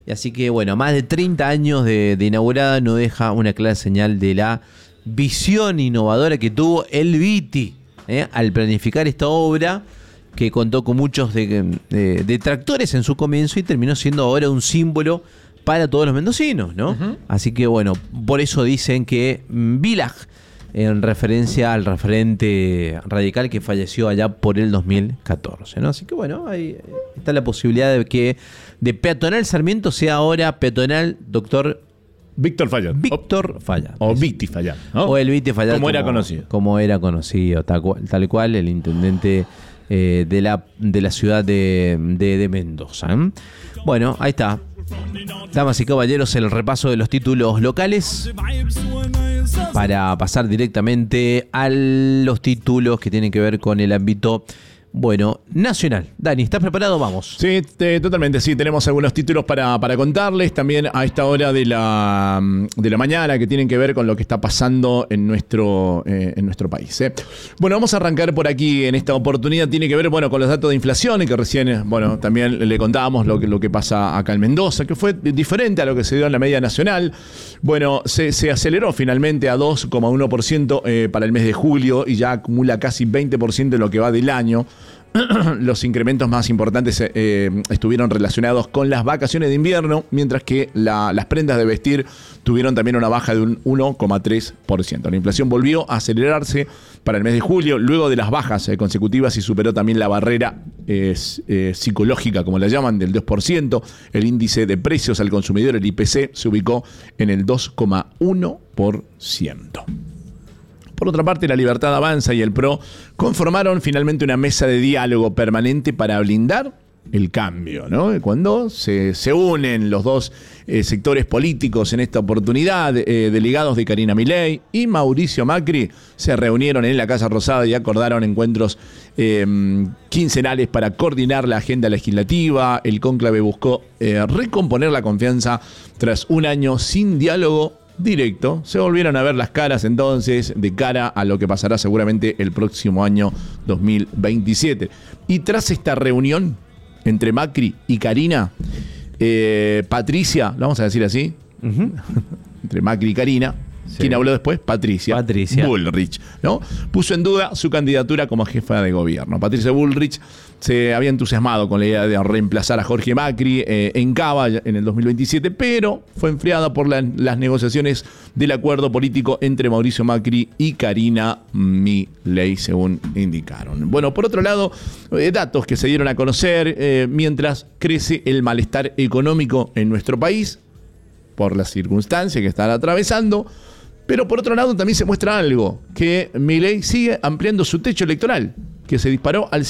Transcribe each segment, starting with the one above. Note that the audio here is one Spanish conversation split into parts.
Y así que, bueno, más de 30 años de inaugurada no deja una clara señal de la visión innovadora que tuvo el Viti al planificar esta obra, que contó con muchos detractores en su comienzo y terminó siendo ahora un símbolo para todos los mendocinos, ¿no? Uh-huh. Así que, bueno, por eso dicen que Villaj, en referencia al referente radical que falleció allá por el 2014, ¿no? Así que, bueno, ahí está la posibilidad de que de Peatonal Sarmiento sea ahora Peatonal Doctor Víctor Fayad. Víctor Fayad. O Viti Fayad, ¿no? O el Viti Fayad. Como era conocido. Como era conocido, tal cual, el intendente de la ciudad de Mendoza. Bueno, ahí está. Damas y caballeros, el repaso de los títulos locales para pasar directamente a los títulos que tienen que ver con el ámbito, bueno, nacional. Dani, ¿estás preparado? Vamos. Sí, totalmente. Sí, tenemos algunos títulos para contarles también a esta hora de la mañana que tienen que ver con lo que está pasando en nuestro país. Bueno, vamos a arrancar por aquí en esta oportunidad. Tiene que ver, bueno, con los datos de inflación y que recién, bueno, también le contábamos lo que pasa acá en Mendoza, que fue diferente a lo que se dio en la media nacional. Bueno, se aceleró finalmente a 2,1% para el mes de julio y ya acumula casi 20% en lo que va del año. Los incrementos más importantes estuvieron relacionados con las vacaciones de invierno, mientras que las prendas de vestir tuvieron también una baja de un 1,3%. La inflación volvió a acelerarse para el mes de julio, luego de las bajas consecutivas, y superó también la barrera psicológica, como la llaman, del 2%. El índice de precios al consumidor, el IPC, se ubicó en el 2,1%. Por otra parte, La Libertad Avanza y el PRO conformaron finalmente una mesa de diálogo permanente para blindar el cambio, ¿no? Cuando se unen los dos sectores políticos en esta oportunidad, delegados de Karina Milei y Mauricio Macri se reunieron en la Casa Rosada y acordaron encuentros quincenales para coordinar la agenda legislativa. El cónclave buscó recomponer la confianza tras un año sin diálogo directo. Se volvieron a ver las caras entonces de cara a lo que pasará seguramente el próximo año 2027. Y tras esta reunión entre Macri y Karina, Patricia, ¿lo vamos a decir así? Uh-huh. Entre Macri y Karina, sí. ¿Quién habló después? Patricia Bullrich, ¿no? Puso en duda su candidatura como jefa de gobierno. Patricia Bullrich se había entusiasmado con la idea de reemplazar a Jorge Macri en Cava en el 2027, pero fue enfriada por las negociaciones del acuerdo político entre Mauricio Macri y Karina Milei, según indicaron. Bueno, por otro lado, datos que se dieron a conocer mientras crece el malestar económico en nuestro país por las circunstancias que están atravesando. Pero por otro lado también se muestra algo, que Milei sigue ampliando su techo electoral, que se disparó al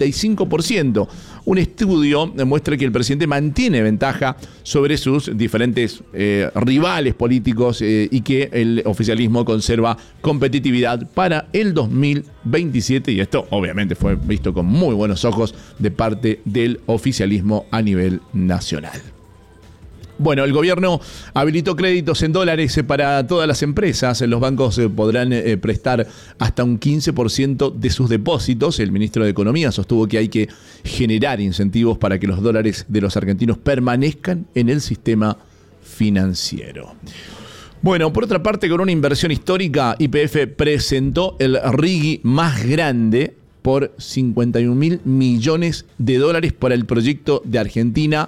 55%. Un estudio demuestra que el presidente mantiene ventaja sobre sus diferentes rivales políticos y que el oficialismo conserva competitividad para el 2027. Y esto obviamente fue visto con muy buenos ojos de parte del oficialismo a nivel nacional. Bueno, el gobierno habilitó créditos en dólares para todas las empresas. Los bancos podrán prestar hasta un 15% de sus depósitos. El ministro de Economía sostuvo que hay que generar incentivos para que los dólares de los argentinos permanezcan en el sistema financiero. Bueno, por otra parte, con una inversión histórica, YPF presentó el RIGI más grande por 51.000 millones de dólares para el proyecto de Argentina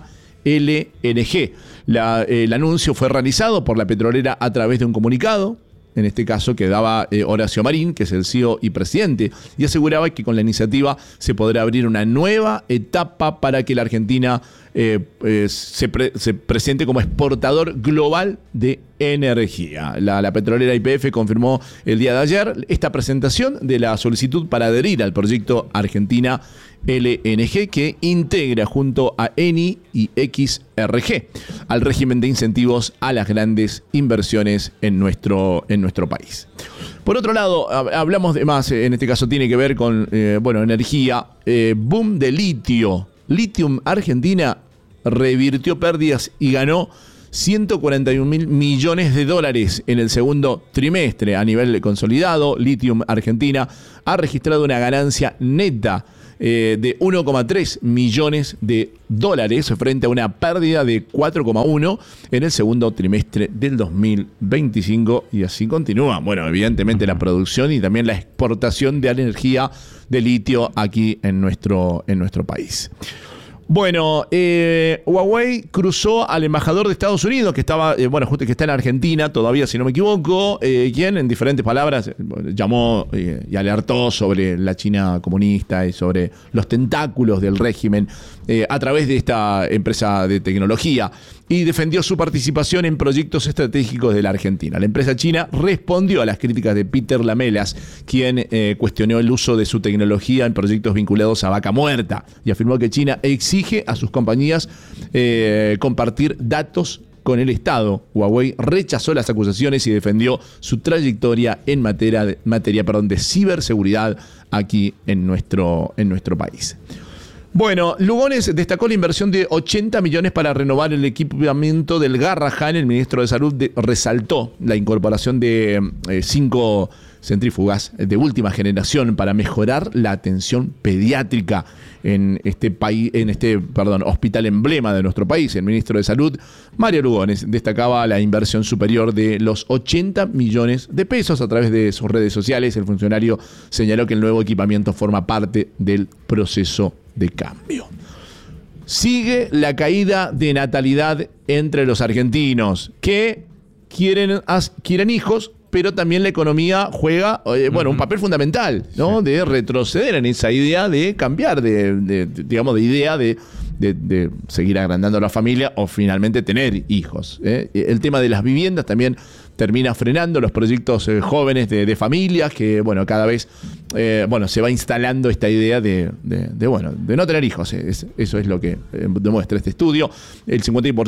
LNG. El anuncio fue realizado por la petrolera a través de un comunicado, en este caso que daba Horacio Marín, que es el CEO y presidente, y aseguraba que con la iniciativa se podrá abrir una nueva etapa para que la Argentina se presente como exportador global de energía. La petrolera YPF confirmó el día de ayer esta presentación de la solicitud para adherir al proyecto Argentina LNG, que integra junto a Eni y XRG al régimen de incentivos a las grandes inversiones en nuestro país. Por otro lado, hablamos de más, en este caso tiene que ver con energía, boom de litio. Lithium Argentina revirtió pérdidas y ganó 141.000 millones de dólares en el segundo trimestre. A nivel consolidado, Lithium Argentina ha registrado una ganancia neta de 1,3 millones de dólares frente a una pérdida de 4,1 en el segundo trimestre del 2025, y así continúa. Bueno, evidentemente la producción y también la exportación de energía de litio aquí en nuestro país. Bueno, Huawei cruzó al embajador de Estados Unidos, que estaba, justo que está en Argentina todavía, si no me equivoco, quien en diferentes palabras llamó y alertó sobre la China comunista y sobre los tentáculos del régimen a través de esta empresa de tecnología, y defendió su participación en proyectos estratégicos de la Argentina. La empresa china respondió a las críticas de Peter Lamelas, quien cuestionó el uso de su tecnología en proyectos vinculados a Vaca Muerta, y afirmó que China exige a sus compañías compartir datos con el Estado. Huawei rechazó las acusaciones y defendió su trayectoria en materia de ciberseguridad aquí en nuestro país. Bueno, Lugones destacó la inversión de 80 millones para renovar el equipamiento del Garrahan. El ministro de Salud resaltó la incorporación de 5 centrífugas de última generación para mejorar la atención pediátrica en este hospital emblema de nuestro país. El ministro de Salud, Mario Lugones, destacaba la inversión superior de los 80 millones de pesos. A través de sus redes sociales, el funcionario señaló que el nuevo equipamiento forma parte del proceso de cambio. Sigue la caída de natalidad entre los argentinos, que quieren hijos, pero también la economía juega un papel fundamental, ¿no? Sí. De retroceder en esa idea de cambiar de idea de seguir agrandando la familia o finalmente tener hijos. El tema de las viviendas también termina frenando los proyectos jóvenes de familias, que cada vez se va instalando esta idea de no tener hijos. Eso es lo que demuestra este estudio. El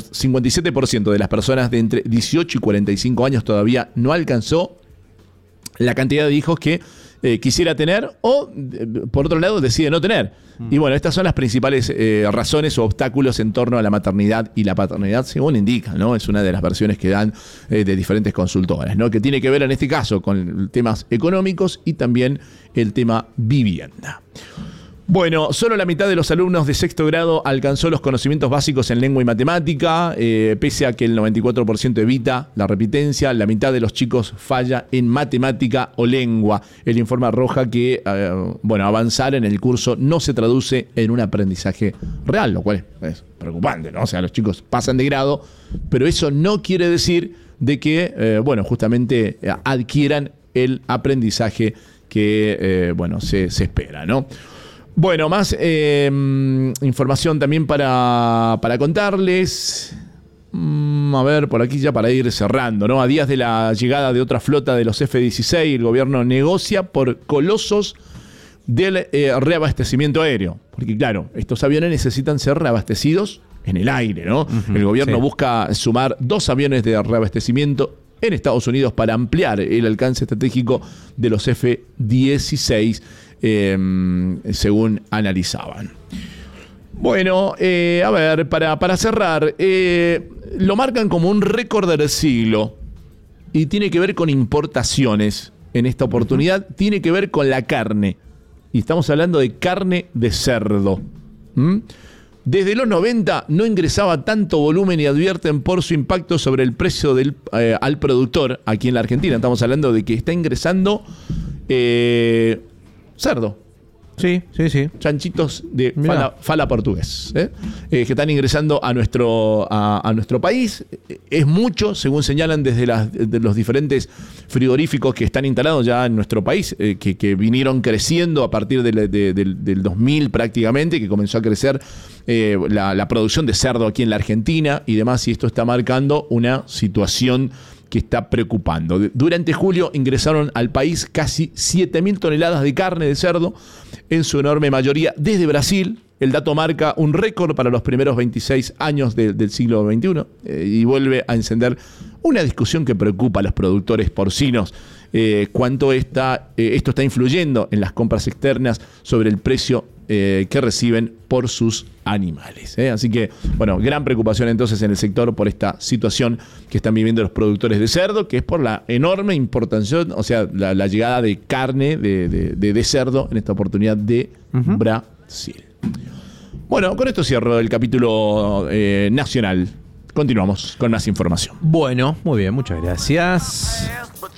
57% de las personas de entre 18 y 45 años todavía no alcanzó la cantidad de hijos que quisiera tener, o por otro lado decide no tener. Y estas son las principales razones o obstáculos en torno a la maternidad y la paternidad, según indican, ¿no? Es una de las versiones que dan de diferentes consultoras, ¿no? Que tiene que ver en este caso con temas económicos y también el tema vivienda. Bueno, solo la mitad de los alumnos de sexto grado alcanzó los conocimientos básicos en lengua y matemática, pese a que el 94% evita la repitencia. La mitad de los chicos falla en matemática o lengua. El informe arroja que avanzar en el curso no se traduce en un aprendizaje real, lo cual es preocupante, ¿no? O sea, los chicos pasan de grado, pero eso no quiere decir de que, justamente adquieran el aprendizaje que, se espera, ¿no? Bueno, más información también para contarles. A ver, por aquí ya para ir cerrando, ¿no? A días de la llegada de otra flota de los F-16, el gobierno negocia por colosos del reabastecimiento aéreo. Porque claro, estos aviones necesitan ser reabastecidos en el aire, ¿no? El gobierno busca sumar 2 aviones de reabastecimiento en Estados Unidos para ampliar el alcance estratégico de los F-16, según analizaban. Bueno, a ver, para cerrar, lo marcan como un récord del siglo y tiene que ver con importaciones. En esta oportunidad tiene que ver con la carne, y estamos hablando de carne de cerdo. Desde los 90 no ingresaba tanto volumen y advierten por su impacto sobre el precio al productor aquí en la Argentina. Estamos hablando de que está ingresando cerdo. Sí. Chanchitos de fala portugués, que están ingresando a nuestro país. Es mucho, según señalan desde los diferentes frigoríficos que están instalados ya en nuestro país, que vinieron creciendo a partir del 2000 prácticamente, que comenzó a crecer la producción de cerdo aquí en la Argentina y demás, y esto está marcando una situación que está preocupando. Durante julio ingresaron al país casi 7.000 toneladas de carne de cerdo, en su enorme mayoría desde Brasil. El dato marca un récord para los primeros 26 años del siglo XXI y vuelve a encender una discusión que preocupa a los productores porcinos. Cuánto esto está influyendo en las compras externas sobre el precio que reciben por sus animales. Así que, gran preocupación entonces en el sector por esta situación que están viviendo los productores de cerdo, que es por la enorme importación, o sea, la llegada de carne de cerdo, en esta oportunidad de Brasil. Brasil. Bueno, con esto cierro el capítulo nacional. Continuamos con más información. Bueno, muy bien, muchas gracias.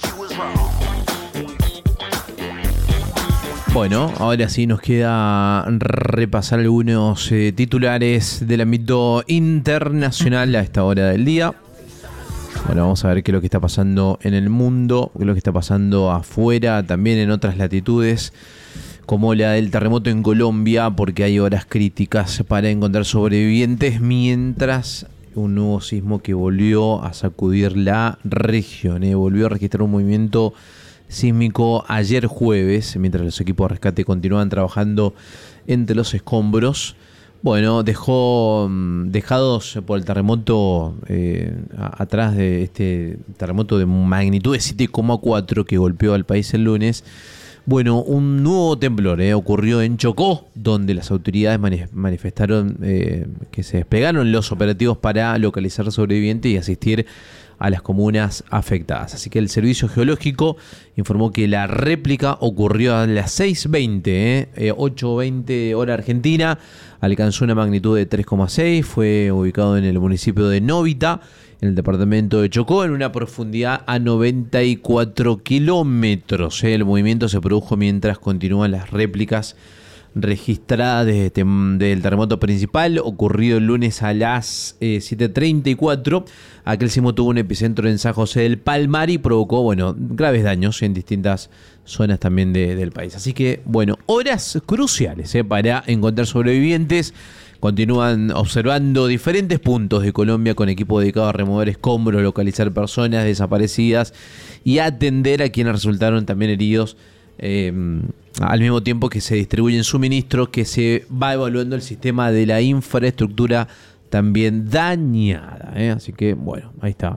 Bueno, ahora sí nos queda repasar algunos titulares del ámbito internacional a esta hora del día. Bueno, vamos a ver qué es lo que está pasando en el mundo, qué es lo que está pasando afuera, también en otras latitudes, como la del terremoto en Colombia, porque hay horas críticas para encontrar sobrevivientes, mientras un nuevo sismo que volvió a sacudir la región, volvió a registrar un movimiento sísmico ayer jueves, mientras los equipos de rescate continuaban trabajando entre los escombros. Bueno, dejados por el terremoto atrás de este terremoto de magnitud de 7,4 que golpeó al país el lunes. Bueno, un nuevo temblor ocurrió en Chocó, donde las autoridades manifestaron que se desplegaron los operativos para localizar sobrevivientes y asistir a las comunas afectadas. Así que el Servicio Geológico informó que la réplica ocurrió a las 6:20, 8:20 hora argentina, alcanzó una magnitud de 3,6, fue ubicado en el municipio de Novita, en el departamento de Chocó, en una profundidad a 94 kilómetros. El movimiento se produjo mientras continúan las réplicas registradas del terremoto principal, ocurrido el lunes a las 7:34. Aquel sismo tuvo un epicentro en San José del Palmar y provocó, graves daños en distintas zonas también del país. Así que, horas cruciales para encontrar sobrevivientes. Continúan observando diferentes puntos de Colombia con equipo dedicado a remover escombros, localizar personas desaparecidas y atender a quienes resultaron también heridos, al mismo tiempo que se distribuyen suministros, que se va evaluando el sistema de la infraestructura también dañada. Así que, ahí está.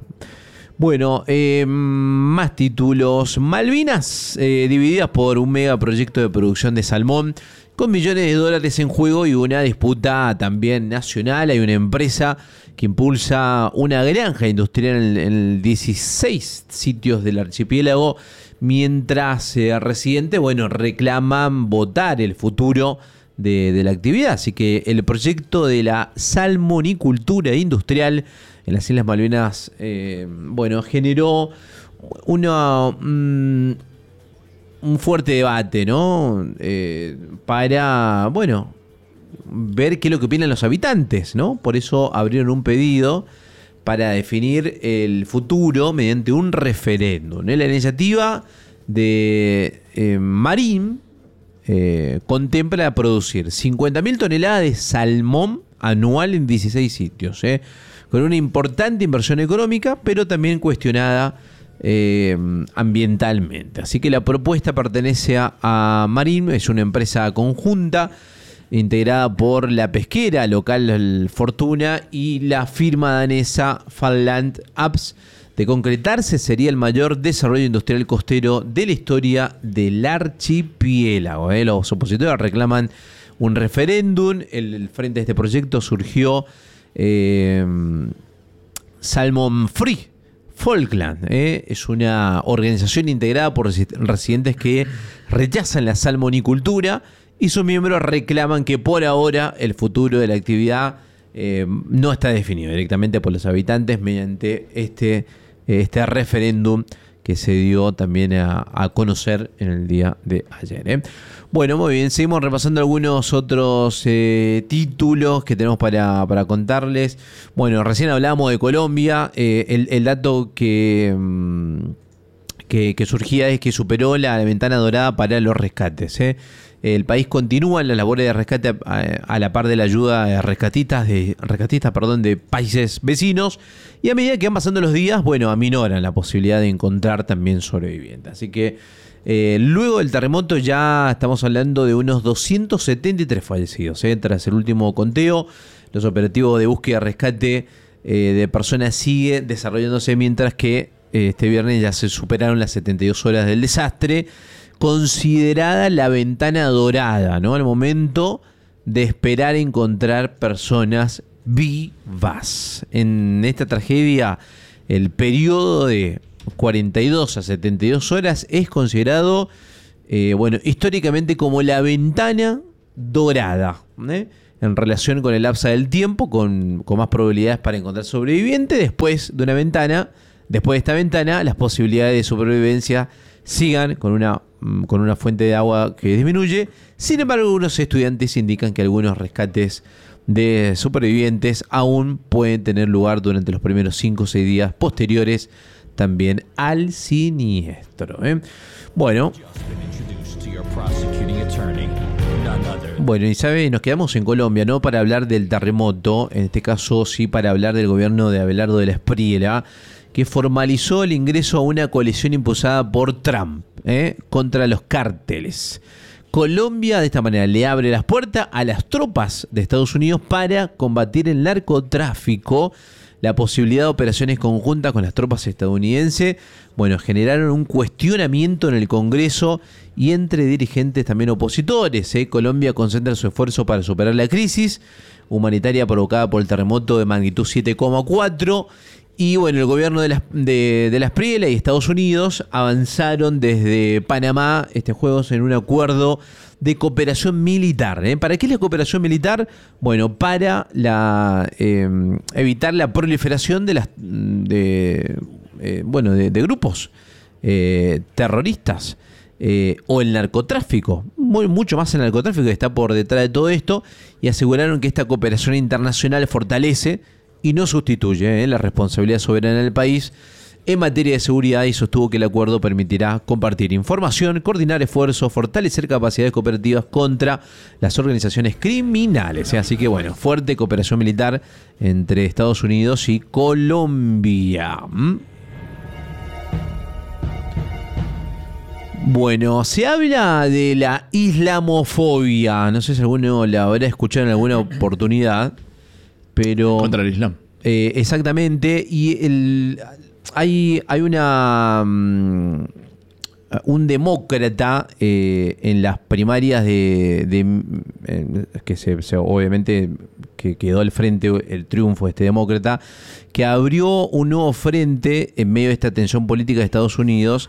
Más títulos. Malvinas, divididas por un megaproyecto de producción de salmón, con millones de dólares en juego y una disputa también nacional. Hay una empresa que impulsa una granja industrial en 16 sitios del archipiélago, mientras residentes, reclaman votar el futuro de la actividad. Así que el proyecto de la salmonicultura industrial en las Islas Malvinas, generó un fuerte debate, ¿no? Para, ver qué es lo que opinan los habitantes, ¿no? Por eso abrieron un pedido para definir el futuro mediante un referéndum. La iniciativa de Marín contempla producir 50.000 toneladas de salmón anual en 16 sitios, con una importante inversión económica, pero también cuestionada ambientalmente. Así que la propuesta pertenece a Marín, es una empresa conjunta integrada por la pesquera local Fortuna y la firma danesa Falkland Apps. De concretarse, sería el mayor desarrollo industrial costero de la historia del archipiélago. Los opositores reclaman un referéndum. El frente a este proyecto surgió Salmon Free Falkland. Es una organización integrada por residentes que rechazan la salmonicultura y sus miembros reclaman que por ahora el futuro de la actividad no está definido directamente por los habitantes mediante este referéndum que se dio también a conocer en el día de ayer. Muy bien, seguimos repasando algunos otros títulos que tenemos para contarles. Recién hablábamos de Colombia. El dato que surgía es que superó la ventana dorada para los rescates. El país continúa en las labores de rescate a la par de la ayuda de rescatistas de países vecinos, y a medida que van pasando los días, aminoran la posibilidad de encontrar también sobrevivientes. Así que luego del terremoto ya estamos hablando de unos 273 fallecidos. Tras el último conteo, los operativos de búsqueda y rescate de personas sigue desarrollándose, mientras que este viernes ya se superaron las 72 horas del desastre, considerada la ventana dorada, ¿no? Al momento de esperar encontrar personas vivas. En esta tragedia, el periodo de 42 a 72 horas es considerado, históricamente como la ventana dorada, en relación con el lapso del tiempo, con más probabilidades para encontrar sobrevivientes. Después de esta ventana, las posibilidades de supervivencia sigan con una fuente de agua que disminuye. Sin embargo, algunos estudiantes indican que algunos rescates de supervivientes aún pueden tener lugar durante los primeros 5 o 6 días posteriores también al siniestro. Bueno, y nos quedamos en Colombia, no para hablar del terremoto, en este caso sí para hablar del gobierno de Abelardo de la Espriella, que formalizó el ingreso a una coalición impulsada por Trump contra los cárteles. Colombia de esta manera le abre las puertas a las tropas de Estados Unidos para combatir el narcotráfico. La posibilidad de operaciones conjuntas con las tropas estadounidenses, generaron un cuestionamiento en el Congreso y entre dirigentes también opositores. Colombia concentra su esfuerzo para superar la crisis humanitaria provocada por el terremoto de magnitud 7,4. Y el gobierno de la Espriella y Estados Unidos avanzaron desde Panamá este jueves en un acuerdo de cooperación militar. ¿Para qué es la cooperación militar? Para evitar la proliferación de grupos terroristas o el narcotráfico. Mucho más el narcotráfico que está por detrás de todo esto, y aseguraron que esta cooperación internacional fortalece y no sustituye la responsabilidad soberana del país en materia de seguridad, y sostuvo que el acuerdo permitirá compartir información, coordinar esfuerzos, fortalecer capacidades cooperativas contra las organizaciones criminales. Así que fuerte cooperación militar entre Estados Unidos y Colombia. Se habla de la islamofobia. No sé si alguno la habrá escuchado en alguna oportunidad. Pero, contra el Islam. Exactamente. Y hay un demócrata en las primarias obviamente que quedó al frente el triunfo de este demócrata, que abrió un nuevo frente en medio de esta tensión política de Estados Unidos.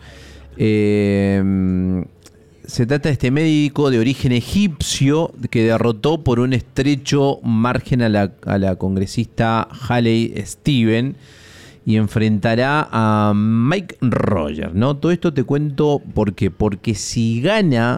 Se trata de este médico de origen egipcio que derrotó por un estrecho margen a la congresista Haley Steven y enfrentará a Mike Rogers, ¿no? Todo esto te cuento porque si gana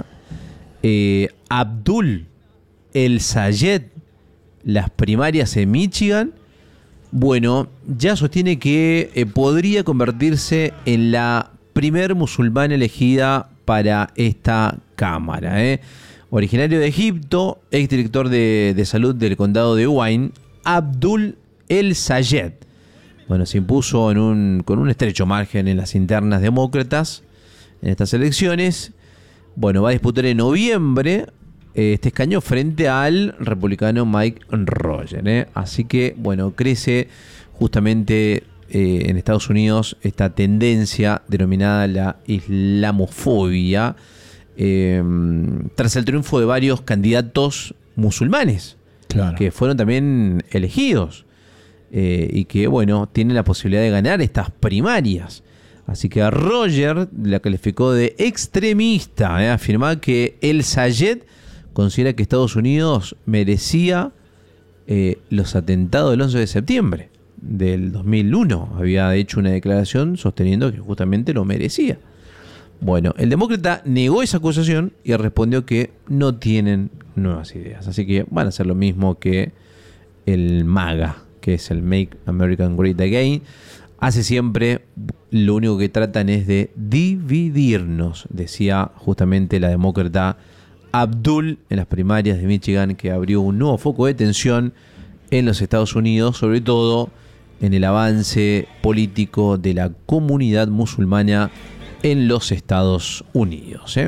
Abdul El Sayed las primarias en Michigan, ya sostiene que podría convertirse en la primer musulmana elegida para esta Cámara. Originario de Egipto, exdirector de salud del condado de Uain, Abdul El Sayed se impuso con un estrecho margen en las internas demócratas en estas elecciones. Va a disputar en noviembre este escaño frente al republicano Mike Rogers. Así que crece justamente en Estados Unidos esta tendencia denominada la islamofobia, tras el triunfo de varios candidatos musulmanes, claro, que fueron también elegidos y que tienen la posibilidad de ganar estas primarias. Así que a Roger la calificó de extremista, afirma que El Sayed considera que Estados Unidos merecía los atentados del 11 de septiembre del 2001. Había hecho una declaración sosteniendo que justamente lo merecía. El demócrata negó esa acusación y respondió que no tienen nuevas ideas. Así que van a hacer lo mismo que el MAGA, que es el Make America Great Again. Hace siempre, lo único que tratan es de dividirnos, decía justamente la demócrata Abdul en las primarias de Michigan, que abrió un nuevo foco de tensión en los Estados Unidos, sobre todo en el avance político de la comunidad musulmana en los Estados Unidos.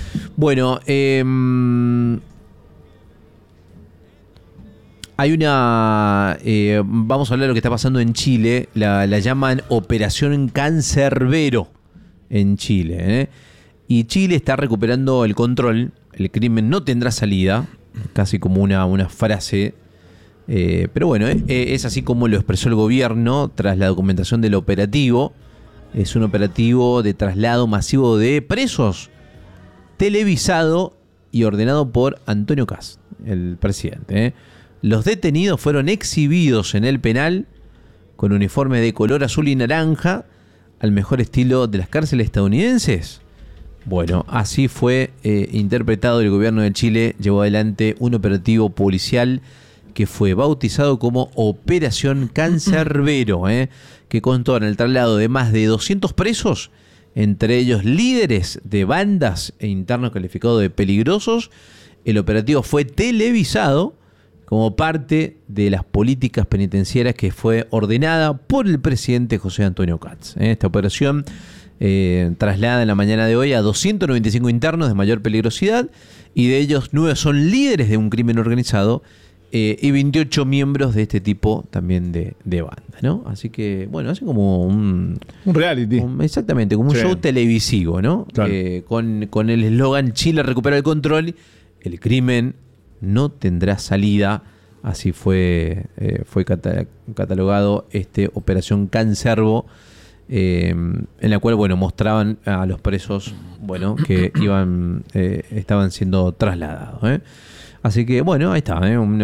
Hay una... vamos a hablar de lo que está pasando en Chile. La llaman Operación Cancerbero en Chile. Y Chile está recuperando el control. El crimen no tendrá salida. Casi como una frase. Pero es así como lo expresó el gobierno tras la documentación del operativo. Es un operativo de traslado masivo de presos televisado y ordenado por Antonio Kast, el presidente. Los detenidos fueron exhibidos en el penal con uniforme de color azul y naranja, al mejor estilo de las cárceles estadounidenses. Bueno, así fue interpretado. El gobierno de Chile llevó adelante un operativo policial que fue bautizado como Operación Cancerbero, que contó en el traslado de más de 200 presos, entre ellos líderes de bandas e internos calificados de peligrosos. El operativo fue televisado como parte de las políticas penitenciarias que fue ordenada por el presidente José Antonio Kast. Esta operación traslada en la mañana de hoy a 295 internos de mayor peligrosidad, y de ellos 9 son líderes de un crimen organizado y 28 miembros de este tipo también de banda, ¿no? Así que, bueno, hace como un reality. Exactamente, como un show televisivo, ¿no? Claro. Con el eslogan Chile recupera el control, el crimen no tendrá salida. Así fue catalogado Operación Cancerbo, en la cual, bueno, mostraban a los presos, bueno, que estaban siendo trasladados. Así que, bueno, ahí está,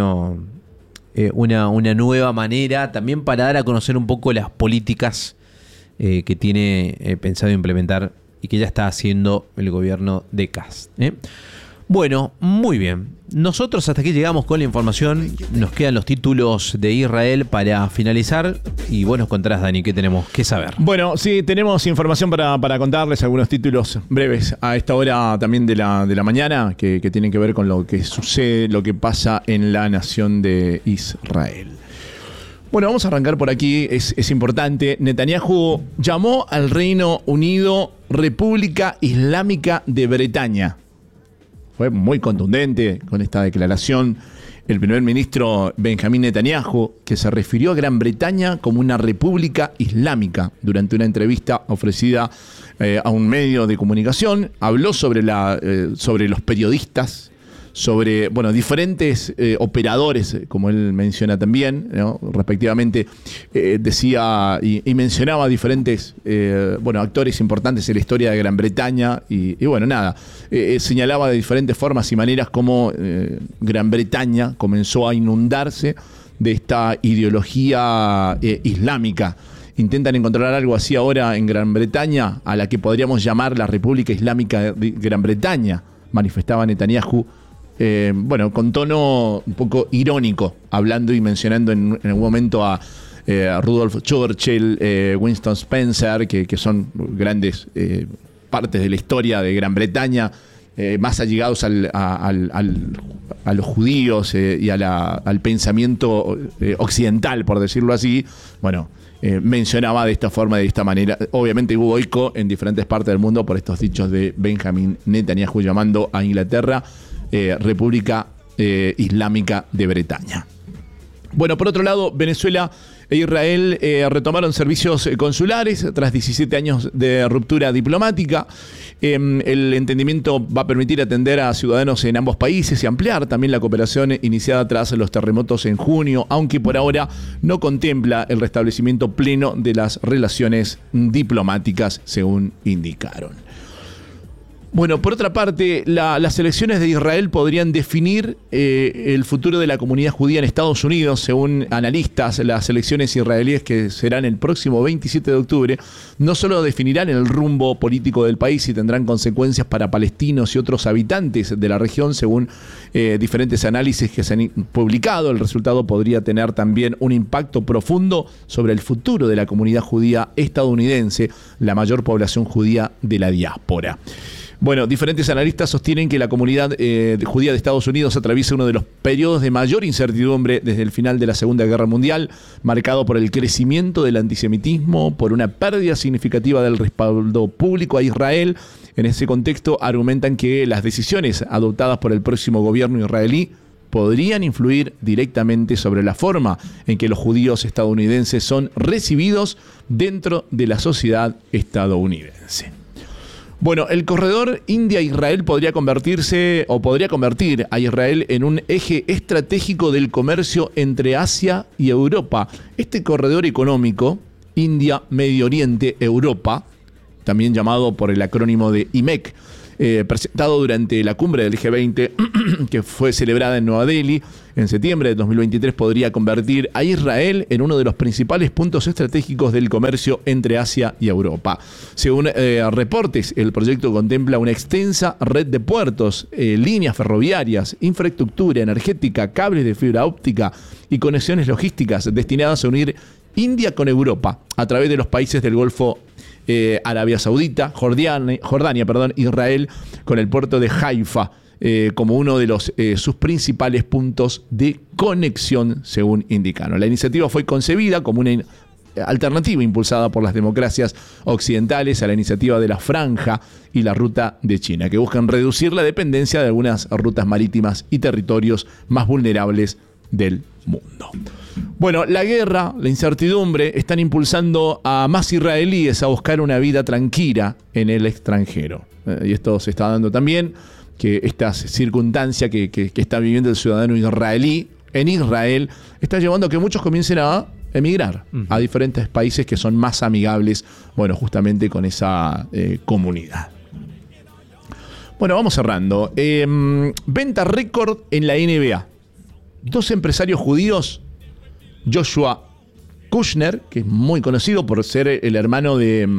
una nueva manera también para dar a conocer un poco las políticas que tiene pensado implementar y que ya está haciendo el gobierno de Kast. Bueno, muy bien. Nosotros hasta aquí llegamos con la información. Nos quedan los títulos de Israel para finalizar. Y vos nos contarás, Dani, ¿qué tenemos que saber? Bueno, sí, tenemos información para contarles, algunos títulos breves a esta hora también de la mañana, que tienen que ver con lo que sucede, lo que pasa en la nación de Israel. Bueno, vamos a arrancar por aquí, es importante. Netanyahu llamó al Reino Unido República Islámica de Bretaña. Fue muy contundente con esta declaración el primer ministro Benjamín Netanyahu, que se refirió a Gran Bretaña como una república islámica durante una entrevista ofrecida a un medio de comunicación. Habló sobre los periodistas, sobre diferentes operadores, como él menciona también, ¿no? Respectivamente, decía y mencionaba diferentes actores importantes en la historia de Gran Bretaña y señalaba de diferentes formas y maneras cómo Gran Bretaña comenzó a inundarse de esta ideología islámica. Intentan encontrar algo así ahora en Gran Bretaña, a la que podríamos llamar la República Islámica de Gran Bretaña, manifestaba Netanyahu, con tono un poco irónico, hablando y mencionando en algún momento a Rudolf Churchill, Winston Spencer, que son grandes partes de la historia de Gran Bretaña, más allegados a los judíos y al pensamiento occidental, por decirlo así. Mencionaba de esta forma, de esta manera. Obviamente hubo eco en diferentes partes del mundo por estos dichos de Benjamín Netanyahu, llamando a Inglaterra República Islámica de Bretaña. Bueno, por otro lado, Venezuela e Israel retomaron servicios consulares tras 17 años de ruptura diplomática. El entendimiento va a permitir atender a ciudadanos en ambos países y ampliar también la cooperación iniciada tras los terremotos en junio, aunque por ahora no contempla el restablecimiento pleno de las relaciones diplomáticas, según indicaron. Bueno, por otra parte, las elecciones de Israel podrían definir el futuro de la comunidad judía en Estados Unidos. Según analistas, las elecciones israelíes, que serán el próximo 27 de octubre, no solo definirán el rumbo político del país y tendrán consecuencias para palestinos y otros habitantes de la región. Según diferentes análisis que se han publicado, el resultado podría tener también un impacto profundo sobre el futuro de la comunidad judía estadounidense, la mayor población judía de la diáspora. Bueno, diferentes analistas sostienen que la comunidad judía de Estados Unidos atraviesa uno de los periodos de mayor incertidumbre desde el final de la Segunda Guerra Mundial, marcado por el crecimiento del antisemitismo, por una pérdida significativa del respaldo público a Israel. En ese contexto, argumentan que las decisiones adoptadas por el próximo gobierno israelí podrían influir directamente sobre la forma en que los judíos estadounidenses son recibidos dentro de la sociedad estadounidense. Bueno, el corredor India-Israel podría convertir a Israel en un eje estratégico del comercio entre Asia y Europa. Este corredor económico, India, Medio Oriente, Europa, también llamado por el acrónimo de IMEC, presentado durante la cumbre del G20 que fue celebrada en Nueva Delhi en septiembre de 2023, podría convertir a Israel en uno de los principales puntos estratégicos del comercio entre Asia y Europa. Según reportes, el proyecto contempla una extensa red de puertos, líneas ferroviarias, infraestructura energética, cables de fibra óptica y conexiones logísticas destinadas a unir India con Europa a través de los países del Golfo, Arabia Saudita, Jordania, Israel, con el puerto de Haifa como uno de sus principales puntos de conexión, según indicaron. La iniciativa fue concebida como una alternativa impulsada por las democracias occidentales a la iniciativa de la Franja y la Ruta de China, que buscan reducir la dependencia de algunas rutas marítimas y territorios más vulnerables del mundo. Bueno, la guerra, la incertidumbre están impulsando a más israelíes a buscar una vida tranquila en el extranjero. Y esto se está dando también, que esta circunstancia que está viviendo el ciudadano israelí en Israel está llevando a que muchos comiencen a emigrar a diferentes países que son más amigables, bueno, justamente con esa comunidad. Bueno, vamos cerrando. Venta récord en la NBA. 2 empresarios judíos, Joshua Kushner, que es muy conocido por ser el hermano de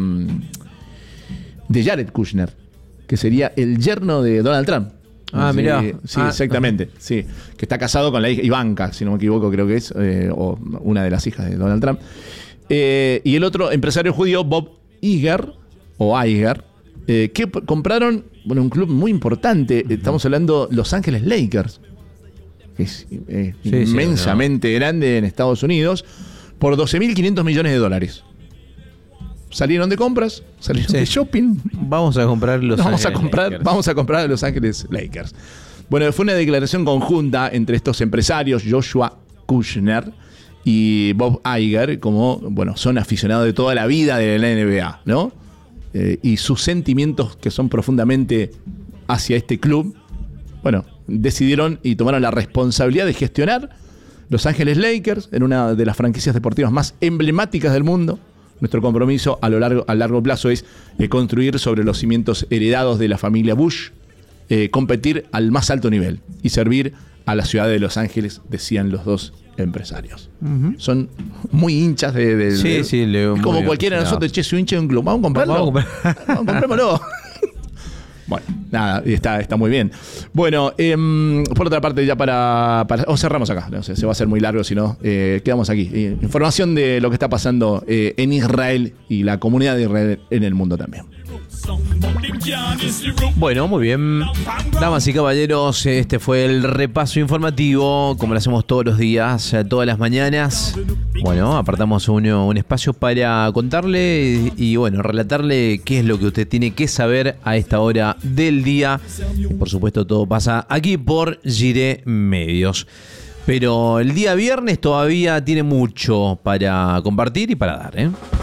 Jared Kushner, que sería el yerno de Donald Trump. Ah, mirá. Sí, exactamente. Sí, que está casado con la hija Ivanka, si no me equivoco, creo que es, o una de las hijas de Donald Trump. Y el otro empresario judío, Bob Iger, que compraron, bueno, un club muy importante. Estamos hablando de Los Ángeles Lakers, que es inmensamente grande en Estados Unidos, por $12.500 millones. Salieron de compras, salieron de shopping. Vamos a comprar Vamos a comprar a Los Ángeles Lakers. Bueno, fue una declaración conjunta entre estos empresarios, Joshua Kushner y Bob Iger, como, bueno, son aficionados de toda la vida de la NBA, ¿no? Y sus sentimientos, que son profundamente hacia este club, bueno, decidieron y tomaron la responsabilidad de gestionar Los Ángeles Lakers en una de las franquicias deportivas más emblemáticas del mundo. Nuestro compromiso a largo plazo es construir sobre los cimientos heredados de la familia Bush, competir al más alto nivel y servir a la ciudad de Los Ángeles, decían los dos empresarios. Son muy hinchas de como cualquiera de nosotros, che, soy hincha de un club, vamos a comprarlo. Comprémoslo. Bueno, nada, está muy bien. Bueno, por otra parte, ya para cerramos acá. No sé, se va a hacer muy largo, si no, quedamos aquí. Información de lo que está pasando en Israel y la comunidad de Israel en el mundo también. Bueno, muy bien. Damas y caballeros, este fue el repaso informativo, como lo hacemos todos los días, todas las mañanas. Bueno, apartamos un espacio para contarle y bueno, relatarle qué es lo que usted tiene que saber a esta hora del día. Y por supuesto, todo pasa aquí por Gire Medios. Pero el día viernes todavía tiene mucho para compartir y para dar, ¿eh?